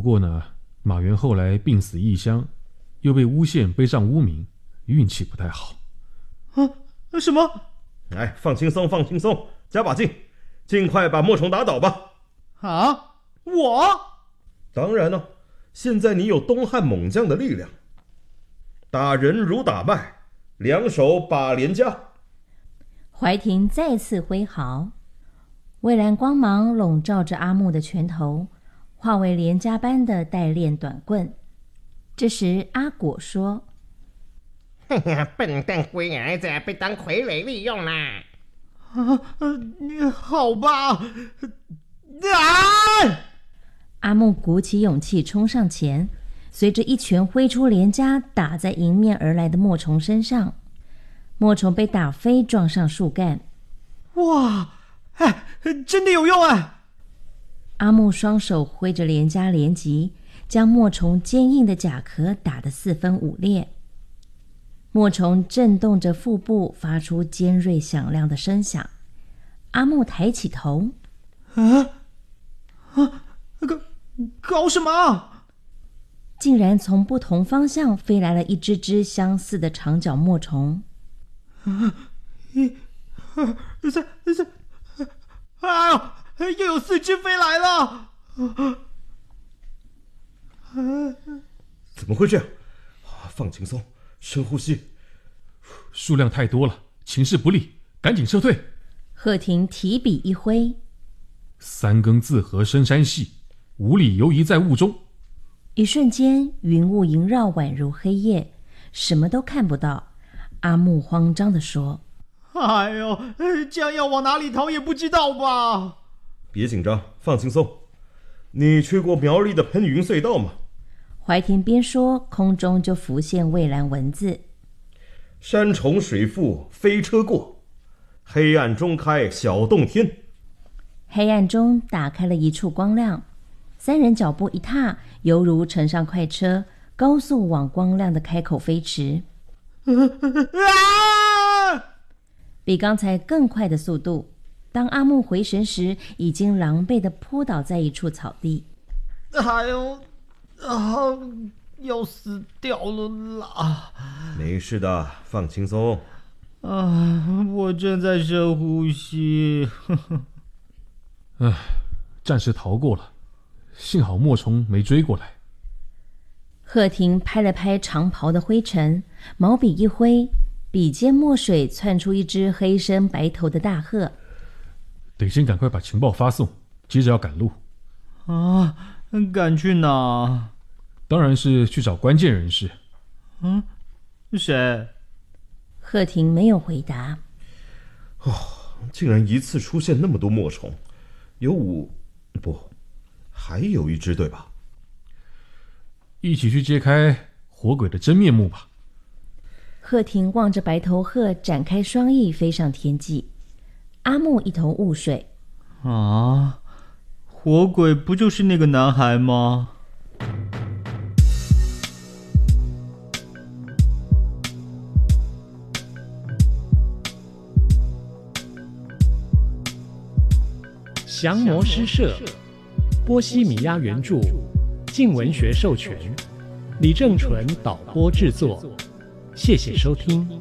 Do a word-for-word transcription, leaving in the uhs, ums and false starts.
不过呢，马原后来病死异乡，又被诬陷背上污名，运气不太好。 啊？什么？ 哎，放轻松，放轻松，加把劲，尽快把莫虫打倒吧。 啊？我？ 当然了，现在你有东汉猛将的力量，打人如打麦，两手把连家。 怀廷再次挥毫，蔚蓝光芒笼罩着阿木的拳头，化为连家般的带链短棍。这时阿果说： 嘿呀，笨蛋龟儿子被当傀儡利用啦！ 啊，你好吧？啊！ 阿木鼓起勇气冲上前，随着一拳挥出连家，打在迎面而来的莫虫身上。莫虫被打飞，撞上树干。 哇，哎，真的有用啊！ 阿木双手挥着连家连击，将莫虫坚硬的甲壳打得四分五裂。莫虫震动着腹部，发出尖锐响亮的声响。阿木抬起头， 啊啊，搞搞什么？ 竟然从不同方向飞来了一只只相似的长脚莫虫。 啊，一、二、三、四，哎呦，又有四只飞来了！ 怎么会这样？放轻松，深呼吸。 数量太多了，情势不利，赶紧撤退。 贺廷提笔一挥， 三更自合深山系，五里游移在雾中。 一瞬间，云雾萦绕，宛如黑夜，什么都看不到。阿木慌张地说： 哎呦，这样要往哪里逃也不知道吧？ 别紧张，放轻松。你去过苗栗的喷云隧道吗？ 怀廷边说，空中就浮现蔚蓝文字： 山重水复飞车过，黑暗中开小洞天。 黑暗中打开了一处光亮，三人脚步一踏，犹如乘上快车，高速往光亮的开口飞驰。 啊！ 比刚才更快的速度。当阿木回神时，已经狼狈地扑倒在一处草地。 哎呦，啊，要死掉了啦！ 没事的，放轻松。 啊，我正在深呼吸。 唉，暂时逃过了，幸好莫虫没追过来。 贺廷拍了拍长袍的灰尘，毛笔一挥，笔尖墨水窜出一只黑身白头的大鹤。 得先赶快把情报发送，接着要赶路。 啊，赶去哪？ 当然是去找关键人士。 嗯，谁？ 贺廷没有回答。 哦，竟然一次出现那么多墨虫，有五，不，还有一只对吧？ 一起去揭开火鬼的真面目吧。 贺廷望着白头鹤展开双翼飞上天际。阿木一头雾水。 啊，火鬼不就是那个男孩吗？ 降魔诗社，波西米亚原著，静文学授权，李正纯导播制作，谢谢收听。